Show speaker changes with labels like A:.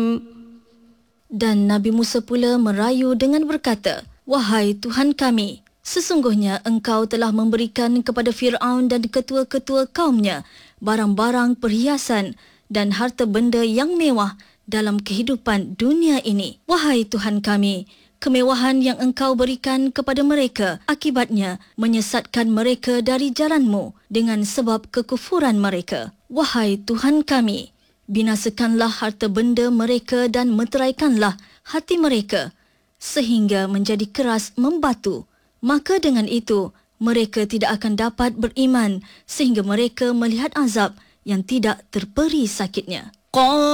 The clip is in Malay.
A: Dan Nabi Musa pula merayu dengan berkata, "Wahai Tuhan kami, sesungguhnya Engkau telah memberikan kepada Fir'aun dan ketua-ketua kaumnya barang-barang perhiasan dan harta benda yang mewah dalam kehidupan dunia ini. Wahai Tuhan kami, kemewahan yang Engkau berikan kepada mereka akibatnya menyesatkan mereka dari jalan-Mu dengan sebab kekufuran mereka. Wahai Tuhan kami, binasakanlah harta benda mereka dan meteraikanlah hati mereka sehingga menjadi keras membatu. Maka dengan itu, mereka tidak akan dapat beriman sehingga mereka melihat azab yang tidak terperi sakitnya."